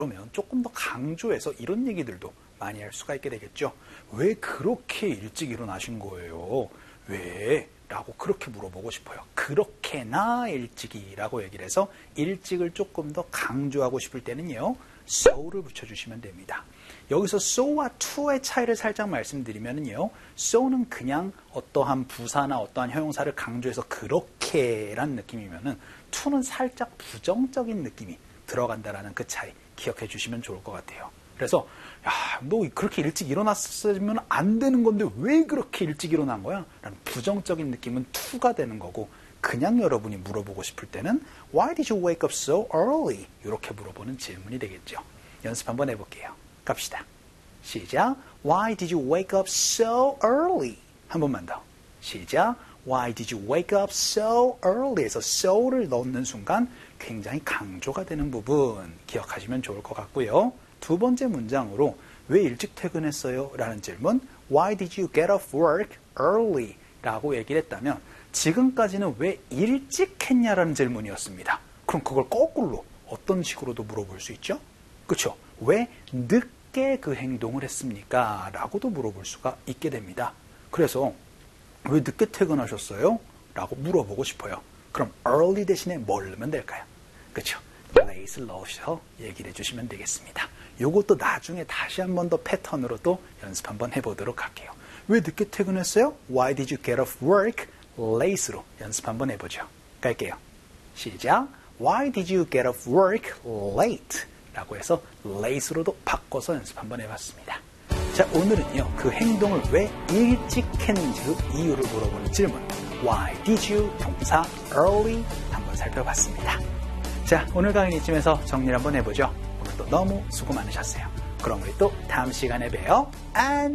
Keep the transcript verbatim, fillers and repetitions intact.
그러면 조금 더 강조해서 이런 얘기들도 많이 할 수가 있게 되겠죠. 왜 그렇게 일찍 일어나신 거예요? 왜? 라고 그렇게 물어보고 싶어요. 그렇게나 일찍이라고 얘기를 해서 일찍을 조금 더 강조하고 싶을 때는요. so를 붙여주시면 됩니다. 여기서 so와 to의 차이를 살짝 말씀드리면요. so는 그냥 어떠한 부사나 어떠한 형용사를 강조해서 그렇게란 느낌이면은 to는 살짝 부정적인 느낌이 들어간다라는 그 차이 기억해 주시면 좋을 것 같아요. 그래서 야, 너 그렇게 일찍 일어났으면 안 되는 건데 왜 그렇게 일찍 일어난 거야? 라는 부정적인 느낌은 to가 되는 거고 그냥 여러분이 물어보고 싶을 때는 Why did you wake up so early? 이렇게 물어보는 질문이 되겠죠. 연습 한번 해볼게요. 갑시다. 시작. Why did you wake up so early? 한 번만 더. 시작. Why did you wake up so early? 에서 so를 넣는 순간 굉장히 강조가 되는 부분 기억하시면 좋을 것 같고요. 두 번째 문장으로 왜 일찍 퇴근했어요? 라는 질문 Why did you get off work early? 라고 얘기를 했다면 지금까지는 왜 일찍 했냐라는 질문이었습니다. 그럼 그걸 거꾸로 어떤 식으로도 물어볼 수 있죠? 그렇죠? 왜 늦게 그 행동을 했습니까? 라고도 물어볼 수가 있게 됩니다. 그래서 왜 늦게 퇴근하셨어요? 라고 물어보고 싶어요. 그럼 early 대신에 뭘 넣으면 될까요? 그렇죠? late를 넣으셔서 얘기를 해주시면 되겠습니다. 이것도 나중에 다시 한 번 더 패턴으로 또 연습 한번 해보도록 할게요. 왜 늦게 퇴근했어요? Why did you get off work late로 연습 한번 해보죠. 갈게요. 시작. Why did you get off work late? 라고 해서 late로도 바꿔서 연습 한번 해봤습니다. 자, 오늘은요. 그 행동을 왜 일찍 했는지 그 이유를 물어보는 질문 Why did you 동사 early 한번 살펴봤습니다. 자, 오늘 강의는 이쯤에서 정리를 한번 해보죠. 오늘도 너무 수고 많으셨어요. 그럼 우리 또 다음 시간에 봬요. 안녕.